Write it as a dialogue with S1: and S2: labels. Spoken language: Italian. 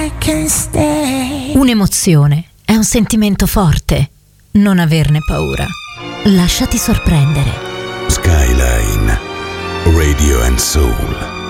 S1: Un'emozione è un sentimento forte. Non averne paura. Lasciati sorprendere.
S2: Skyline Radio and Soul.